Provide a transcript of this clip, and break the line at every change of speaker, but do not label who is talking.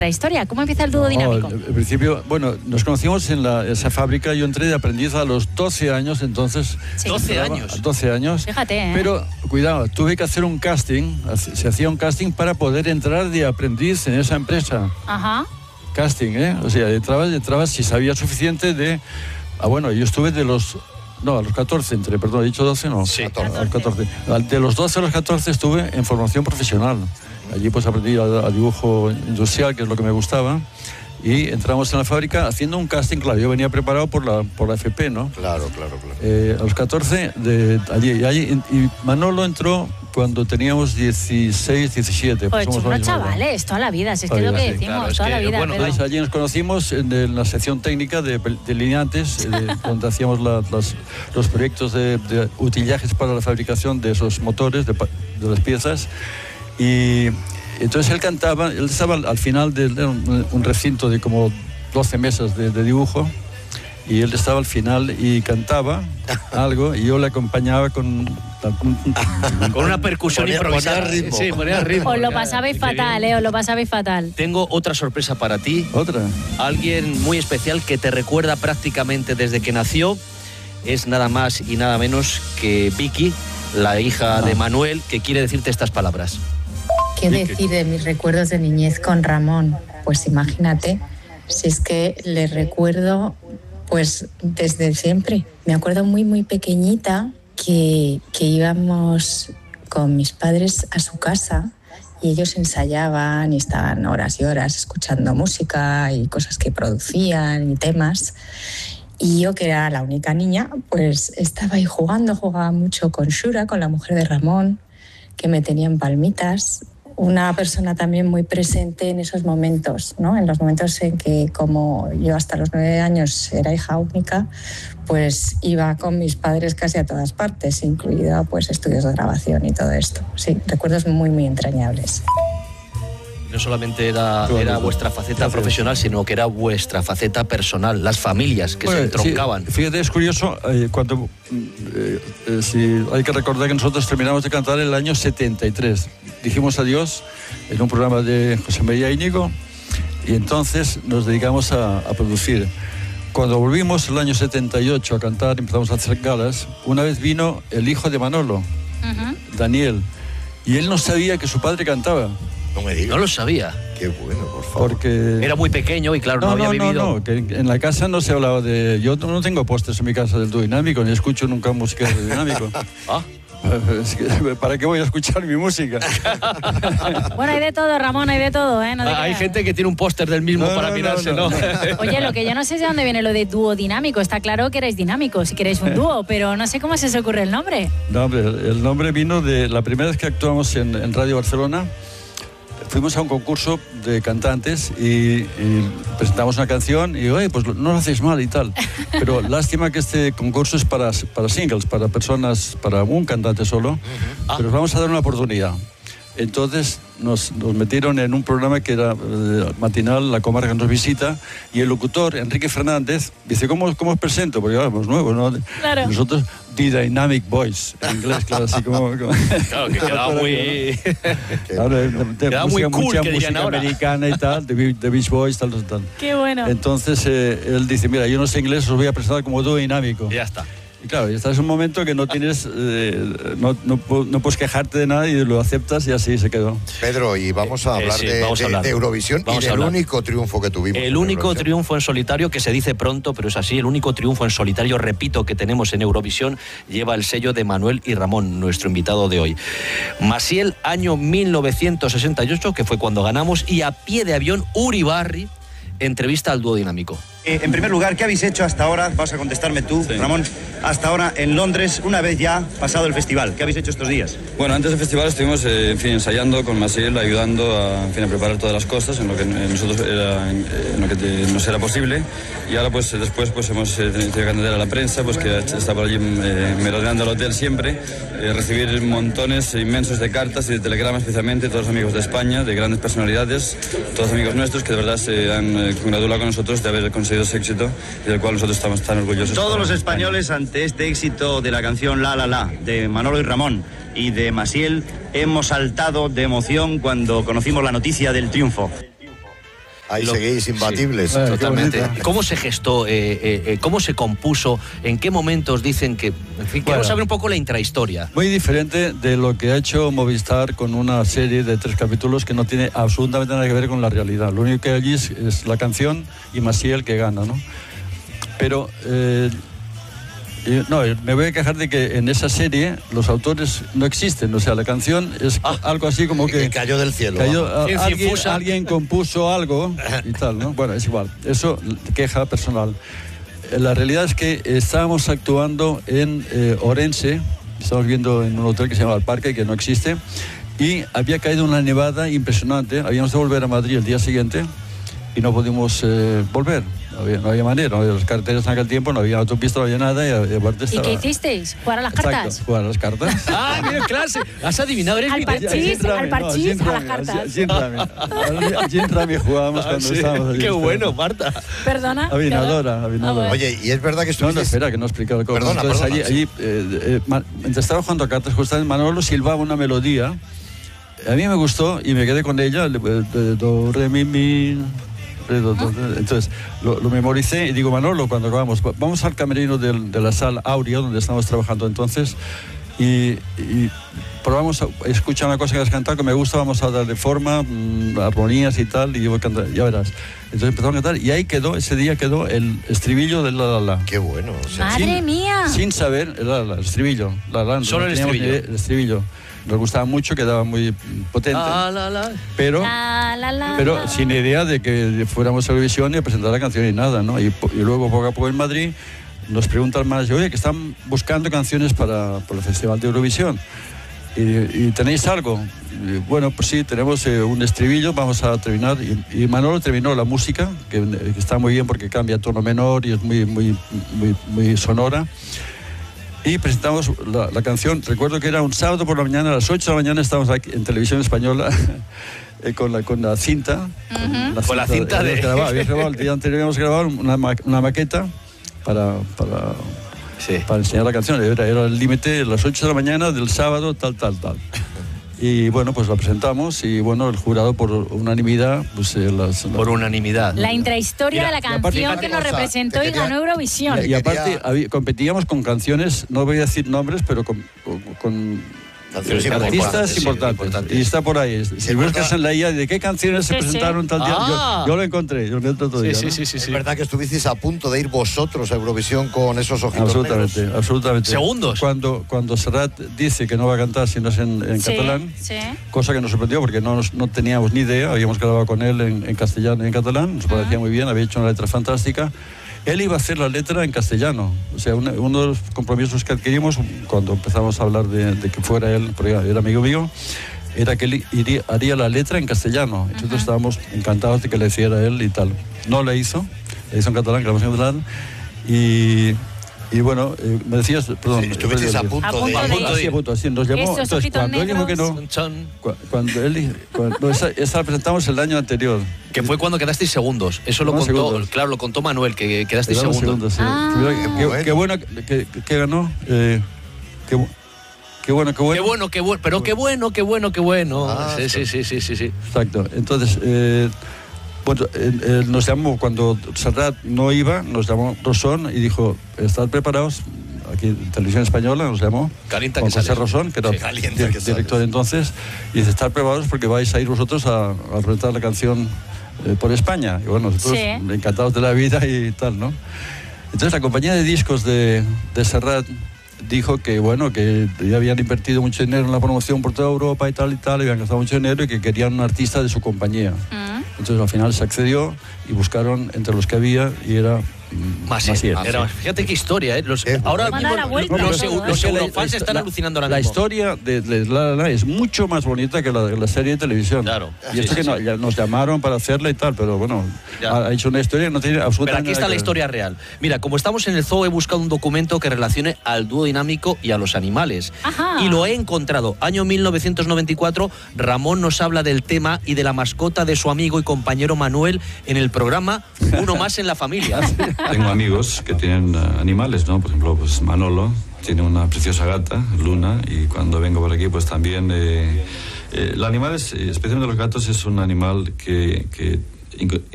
la historia. ¿Cómo empieza el dúo dinámico?
En principio, bueno, nos conocimos en esa fábrica. Yo entré de aprendiz a los 12 años, entonces...
Sí.
12 años.
12 años.
Fíjate, ¿eh?
Pero, cuidado, tuve que hacer un casting. Se hacía un casting para poder entrar de aprendiz en esa empresa.
Ajá.
Casting, ¿eh? O sea, entrabas si sabía suficiente de... bueno, yo estuve de los... No, a los 14 entré, perdón, he dicho 12, no.
Sí.
14. De los 12 a los 14 estuve en formación profesional. Allí pues aprendí a dibujo industrial, que es lo que me gustaba. Y entramos en la fábrica haciendo un casting, claro, yo venía preparado por la FP, ¿no?
Claro.
A los 14, y Manolo entró cuando teníamos 16, 17.
Pues somos unos chavales, toda la vida, si es que es lo que decimos,
claro,
toda la vida.
bueno,
Pedro.
Entonces allí nos conocimos en la sección técnica de delineantes, donde hacíamos los proyectos de utillajes para la fabricación de esos motores, de las piezas. Y entonces él cantaba, él estaba al final de un recinto de como 12 mesas de dibujo, y él estaba al final y cantaba algo, y yo le acompañaba con
una percusión improvisada. Sí, ponía ritmo.
Os lo pasabais fatal, os lo pasabais fatal.
Tengo otra sorpresa para ti.
otra.
Alguien muy especial que te recuerda prácticamente desde que nació. Es nada más y nada menos que Vicky, la hija de Manuel, que quiere decirte estas palabras.
¿Qué decir de mis recuerdos de niñez con Ramón? Pues imagínate, si es que le recuerdo pues desde siempre. Me acuerdo muy pequeñita que íbamos con mis padres a su casa y ellos ensayaban y estaban horas y horas escuchando música y cosas que producían y temas. Y yo, que era la única niña, pues estaba ahí jugaba mucho con Shura, con la mujer de Ramón, que me tenía en palmitas. Una persona también muy presente en esos momentos, ¿no? En los momentos en que, como yo hasta los 9 años era hija única, pues iba con mis padres casi a todas partes, incluido pues estudios de grabación y todo esto. Sí, recuerdos muy entrañables.
No solamente era vuestra faceta profesional, sino que era vuestra faceta personal, las familias que se entroncaban.
Sí, fíjate, es curioso, cuando si hay que recordar que nosotros terminamos de cantar en el año 73. Dijimos adiós en un programa de José María Íñigo y entonces nos dedicamos a producir. Cuando volvimos el año 78 a cantar, empezamos a hacer galas, una vez vino el hijo de Manolo, Daniel, y él no sabía que su padre cantaba.
No me digas.
No lo sabía.
Qué bueno, por favor.
Porque...
Era muy pequeño y claro, no había vivido...
No, que en la casa no se hablaba de... Yo no tengo pósters en mi casa del dúo dinámico, ni escucho nunca música de dinámico.
¿Ah?
Es que, ¿para qué voy a escuchar mi música?
Bueno, hay de todo, Ramón, hay de todo, ¿eh? No te
Hay
creas.
gente que tiene un póster del mismo para mirarse, ¿no?
Oye, lo que yo no sé es de dónde viene lo de dúo dinámico. Está claro que erais dinámicos, si queréis un dúo, pero no sé cómo se os ocurre el nombre.
No, hombre, el nombre vino de la primera vez que actuamos en Radio Barcelona. Fuimos a un concurso de cantantes y presentamos una canción y, oye, pues no lo hacéis mal y tal. Pero lástima que este concurso es para singles, para personas, para un cantante solo. Pero os vamos a dar una oportunidad. Entonces nos metieron en un programa que era matinal, La Comarca nos visita, y el locutor, Enrique Fernández, dice, ¿cómo os presento? Porque éramos nuevos, ¿no?
Claro.
Nosotros, The Dynamic Boys, en inglés, claro, así como...
Claro, que quedaba muy...
Quedaba
muy cool,
mucha
que dirían
música
ahora.
americana y tal, The Beach Boys, tal.
Qué bueno.
Entonces él dice, mira, yo no sé inglés, os voy a presentar como dúo dinámico.
Y ya está.
Y claro, estás en un momento que no tienes, no puedes quejarte de nada y lo aceptas y así se quedó.
Pedro, y vamos a hablar
sí,
de Eurovisión y del único triunfo que tuvimos.
El único triunfo en solitario, que se dice pronto, pero es así, el único triunfo en solitario, repito, que tenemos en Eurovisión, lleva el sello de Manuel y Ramón, nuestro invitado de hoy. Maciel, año 1968, que fue cuando ganamos, y a pie de avión, Uribarri, entrevista al dúo dinámico.
En primer lugar, ¿qué habéis hecho hasta ahora? Vas a contestarme tú, sí. Ramón. Hasta ahora en Londres, una vez ya pasado el festival. ¿Qué habéis hecho estos días?
Bueno, antes del festival estuvimos ensayando con Maciel, ayudando a preparar todas las cosas en lo que nosotros en lo que nos era posible. Y ahora después hemos tenido que atender a la prensa, que está por allí merodeando el hotel siempre, recibir montones inmensos de cartas y de telegramas, especialmente todos los amigos de España, de grandes personalidades, todos amigos nuestros que de verdad se han congratulado con nosotros de haber conseguido ese éxito y del cual nosotros estamos tan orgullosos.
Todos los españoles ante este éxito de la canción La La La de Manolo y Ramón y de Maciel hemos saltado de emoción cuando conocimos la noticia del triunfo.
Ahí seguís imbatibles.
Sí, totalmente. ¿Cómo se gestó? ¿Cómo se compuso? ¿En qué momentos dicen que...? En fin, quiero saber un poco la intrahistoria.
Muy diferente de lo que ha hecho Movistar con una serie de 3 capítulos que no tiene absolutamente nada que ver con la realidad. Lo único que hay allí es la canción y Maciel que gana, ¿no? Pero... no, me voy a quejar de que en esa serie los autores no existen. O sea, la canción es algo así como que
cayó del cielo.
Alguien compuso algo y tal, ¿no? Bueno, es igual. Eso, queja personal. La realidad es que estábamos actuando en Orense. Estábamos viendo en un hotel que se llama El Parque, que no existe. Y había caído una nevada impresionante. Habíamos de volver a Madrid el día siguiente y no pudimos volver. No había manera, no había las carreteras en aquel tiempo, no había autopista, no había nada. Y aparte estaba...
¿Y qué hicisteis? ¿Jugar a las cartas?
Exacto, jugar a las cartas.
Mira, clase. Has adivinado, eres
al parchís, a las cartas.
Gin Rami jugábamos cuando estábamos allí.
Qué bueno, Marta.
Perdona.
Avinadora.
Oye, y es verdad que estuviste...
No, espera, que no he explicado cómo.
Perdona,
allí, mientras estaba jugando a cartas, justamente Manolo silbaba una melodía. A mí me gustó y me quedé con ella, do, re, mi... Entonces lo memoricé y digo, Manolo, cuando vamos al camerino de la sala Aurea, donde estamos trabajando entonces, y probamos a escuchar una cosa que has cantado que me gusta, vamos a darle forma, armonías y tal, y yo voy a cantar, ya verás. Entonces empezamos a cantar y ahí ese día quedó el estribillo del La La La.
Qué bueno. O sea,
¡Madre mía!
Sin saber el estribillo. Solo el estribillo. El estribillo. Nos gustaba mucho, quedaba muy potente. Pero sin idea de que fuéramos a Eurovisión y a presentar la canción y nada, ¿no? Y luego, poco a poco en Madrid, nos preguntan más, oye, que están buscando canciones para el Festival de Eurovisión. ¿Y tenéis algo? Y, bueno, pues sí, tenemos un estribillo, vamos a terminar. Y Manolo terminó la música, que está muy bien porque cambia tono menor y es muy sonora. Y presentamos la canción. Recuerdo que era un sábado por la mañana, a las 8 de la mañana estábamos aquí en Televisión Española con la cinta.
Con la cinta de...
Habíamos grabado, el día anterior habíamos grabado una maqueta para enseñar la canción. Era el límite, a las 8 de la mañana del sábado, tal. Y bueno, pues la presentamos y bueno, el jurado por unanimidad, pues
por unanimidad.
La intrahistoria de la canción que nos representó y ganó Eurovisión.
Y aparte competíamos con canciones, no voy a decir nombres, pero con artistas importantes. Y está por ahí. Si buscas en la IA de qué canciones se presentaron tal día, yo lo encontré. Otro día,
sí.
Es verdad que estuvisteis a punto de ir vosotros a Eurovisión con esos ojitos negros.
Absolutamente.
Segundos.
Cuando Serrat dice que no va a cantar si no es en catalán, cosa que nos sorprendió porque no teníamos ni idea, habíamos grabado con él en castellano y en catalán, nos parecía muy bien, había hecho una letra fantástica. Él iba a hacer la letra en castellano. O sea, uno de los compromisos que adquirimos cuando empezamos a hablar de que fuera él, porque era amigo mío, era que él haría la letra en castellano. Nosotros estábamos encantados de que le hiciera él y tal. No la hizo en catalán, grabamos en catalán. Y bueno, me decías, perdón.
Sí, estuvisteis a punto de ir.
Sí, nos llamó. Entonces, cuando él dijo que no, esa la presentamos el año anterior.
Que fue cuando quedasteis segundos. Eso lo contó, claro, lo contó Manuel, que quedasteis segundos.
Sí. Qué bueno que ganó. Qué bueno.
Pero qué bueno. Sí.
Exacto. Entonces, bueno, nos llamó cuando Serrat no iba, nos llamó Rosón y dijo, estad preparados. Aquí en Televisión Española nos llamó con José Rosón, que era director entonces, y dice, estad preparados porque vais a ir vosotros a presentar la canción por España. Y bueno, nosotros encantados de la vida y tal, ¿no? Entonces la compañía de discos de Serrat dijo que bueno, que ya habían invertido mucho dinero en la promoción por toda Europa y tal, habían gastado mucho dinero y que querían un artista de su compañía. Entonces al final se accedió y buscaron entre los que había y era Maciel.
Fíjate qué historia, ¿eh? Ahora mismo los eurofans están alucinando ahora mismo.
La historia de La La La es mucho más bonita que la serie de televisión.
Claro.
Y esto que nos llamaron para hacerla y tal, pero bueno, ha hecho una historia que no tiene absolutamente nada.
Pero aquí está la historia real. Mira, como estamos en el zoo, he buscado un documento que relacione al dúo dinámico y a los animales. Y lo he encontrado. Año 1994, Ramón nos habla del tema y de la mascota de su amigo y compañero Manuel en el programa Uno Más en la Familia.
Tengo amigos que tienen animales, ¿no? Por ejemplo, pues Manolo tiene una preciosa gata, Luna, y cuando vengo por aquí, pues también... los animales, especialmente los gatos, es un animal que